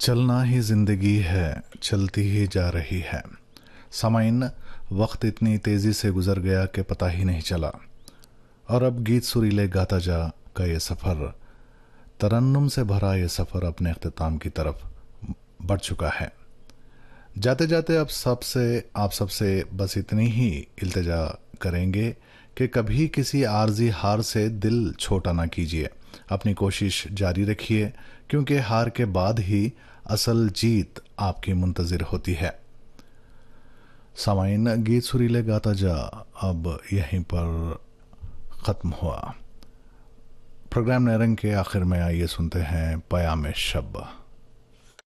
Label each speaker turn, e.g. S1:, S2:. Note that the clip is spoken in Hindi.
S1: चलना ही जिंदगी है, चलती ही जा रही है। सामाइन, वक्त इतनी तेजी से गुजर गया कि पता ही नहीं चला। और अब गीत सुरीले गाता जा का ये सफ़र, तरन्नुम से भरा ये सफ़र अपने अख्तिताम की तरफ बढ़ चुका है। जाते जाते अब आप सबसे बस इतनी ही इल्तिजा करेंगे कि कभी किसी आर्जी हार से दिल छोटा ना कीजिए। अपनी कोशिश जारी रखिए, क्योंकि हार के बाद ही असल जीत आपकी मुंतज़िर होती है। सामाइन, गीत सुरीले गाता जा अब यहीं पर ख़त्म हुआ। प्रोग्राम नरंग के आखिर में आइए सुनते हैं पयाम शब।